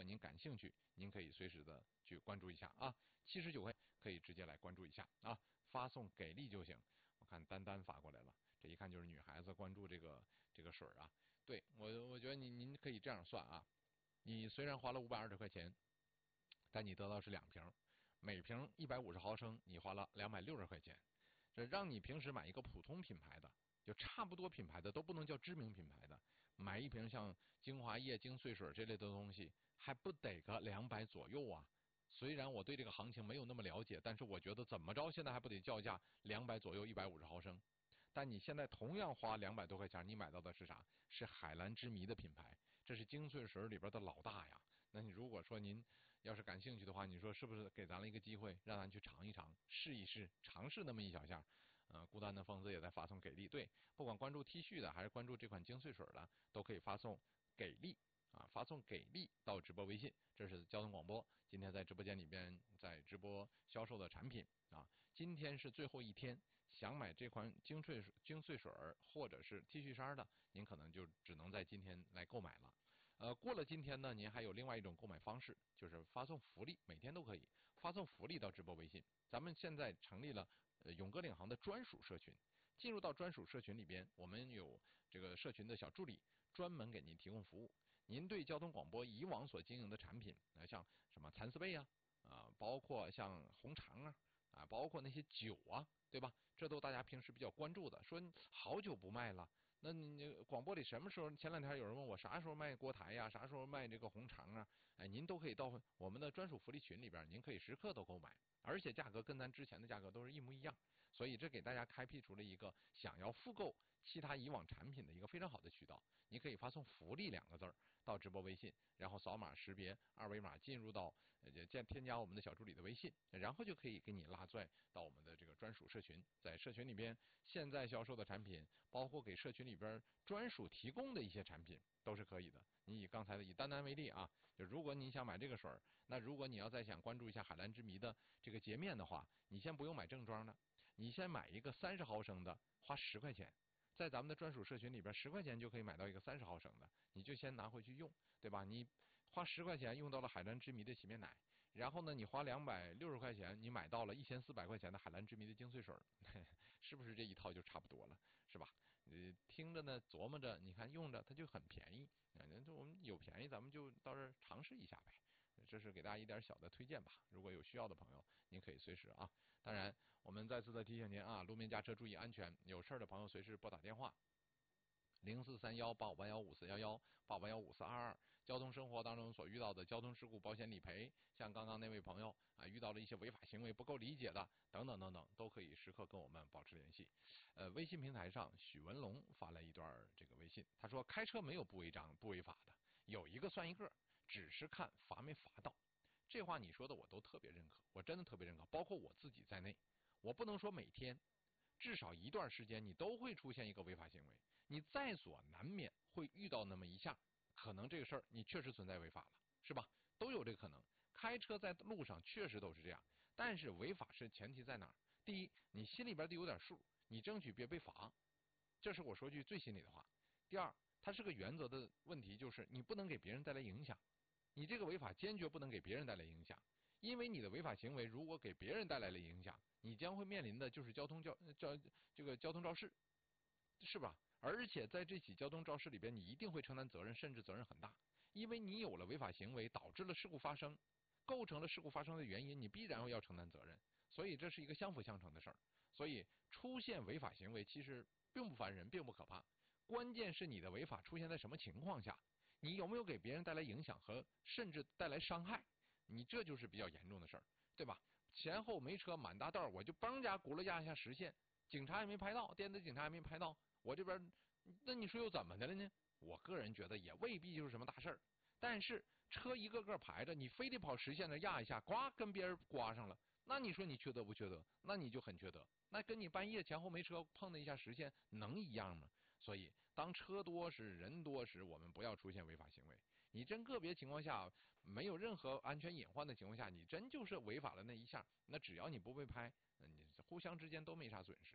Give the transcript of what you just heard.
您感兴趣，您可以随时的去关注一下啊，79块可以直接来关注一下啊，发送给力就行。我看丹丹发过来了，这一看就是女孩子关注这个水啊。对，我觉得您可以这样算啊，你虽然花了520块钱，但你得到是2瓶，每瓶150毫升，你花了260块钱，这让你平时买一个普通品牌的，就差不多品牌的都不能叫知名品牌的，买一瓶像精华液、精粹水这类的东西，还不得个200左右啊？虽然我对这个行情没有那么了解，但是我觉得怎么着现在还不得叫价200左右150毫升。但你现在同样花200多块钱，你买到的是啥？是海蓝之谜的品牌，这是精粹水里边的老大呀。那你如果说您要是感兴趣的话，你说是不是给咱了一个机会，让咱去尝一尝，试一试，尝试那么一小下？孤单的疯子也在发送给力，对，不管关注 T 恤的还是关注这款精粹水的，都可以发送给力。啊，发送给力到直播微信，这是交通广播今天在直播间里边在直播销售的产品啊。今天是最后一天，想买这款精粹水或者是 T 恤衫的，您可能就只能在今天来购买了。过了今天呢，您还有另外一种购买方式，就是发送福利，每天都可以发送福利到直播微信。咱们现在成立了勇哥领航的专属社群。进入到专属社群里边，我们有这个社群的小助理专门给您提供服务。您对交通广播以往所经营的产品，像什么蚕丝被包括像红肠包括那些酒对吧？这都大家平时比较关注的。说好久不卖了，那你广播里什么时候？前2天有人问我啥时候卖锅台呀？啥时候卖这个红肠您都可以到我们的专属福利群里边，您可以时刻都购买。而且价格跟咱之前的价格都是一模一样，所以这给大家开辟出了一个想要复购其他以往产品的一个非常好的渠道。你可以发送福利2个字到直播微信，然后扫码识别2维码进入到添加我们的小助理的微信，然后就可以给你拉拽到我们的这个专属社群。在社群里边，现在销售的产品，包括给社群里边专属提供的一些产品，都是可以的。你以刚才的以丹丹为例就如果你想买这个水，那如果你要再想关注一下海蓝之谜的这个洁面的话，你先不用买正装的，你先买一个30毫升的，花10块钱。在咱们的专属社群里边，10块钱就可以买到一个30毫升的，你就先拿回去用，对吧？你花10块钱用到了海蓝之谜的洗面奶，然后呢，你花260块钱，你买到了1400块钱的海蓝之谜的精粹水，是不是这一套就差不多了，是吧？听着呢，琢磨着，你看用着它就很便宜，我们有便宜咱们就到这儿尝试一下呗。这是给大家一点小的推荐吧，如果有需要的朋友，您可以随时当然，我们再次的提醒您路面驾车注意安全，有事的朋友随时拨打电话。04318581541185815422，交通生活当中所遇到的交通事故保险理赔，像刚刚那位朋友遇到了一些违法行为不够理解的等等等等，都可以时刻跟我们保持联系。微信平台上许文龙发了一段这个微信，他说开车没有不违章不违法的，有一个算一个，只是看罚没罚到。这话你说的我都特别认可，我真的特别认可，包括我自己在内，我不能说每天。至少一段时间你都会出现一个违法行为，你在所难免会遇到那么一下，可能这个事儿你确实存在违法了，是吧？都有这个可能。开车在路上确实都是这样，但是违法是前提在哪儿？第一，你心里边得有点数，你争取别被罚，这是我说句最心里的话。第二，它是个原则的问题，就是你不能给别人带来影响，你这个违法坚决不能给别人带来影响，因为你的违法行为如果给别人带来了影响，你将会面临的就是交通肇事，是吧？而且在这起交通肇事里边，你一定会承担责任，甚至责任很大，因为你有了违法行为，导致了事故发生，构成了事故发生的原因，你必然要承担责任，所以这是一个相辅相成的事儿。所以出现违法行为其实并不烦人，并不可怕，关键是你的违法出现在什么情况下，你有没有给别人带来影响和甚至带来伤害，你这就是比较严重的事儿。对吧？前后没车满大道，我就嘣家轱辘压一下实线，警察也没拍到，电子警察也没拍到，我这边，那你说又怎么的了呢？我个人觉得也未必就是什么大事儿，但是车一个个排着，你非得跑实线那压一下，呱跟别人刮上了，那你说你缺德不缺德？那你就很缺德。那跟你半夜前后没车碰了一下实线能一样吗？所以当车多时人多时，我们不要出现违法行为。你真个别情况下没有任何安全隐患的情况下，你真就是违法了那一下，那只要你不被拍，你互相之间都没啥损失。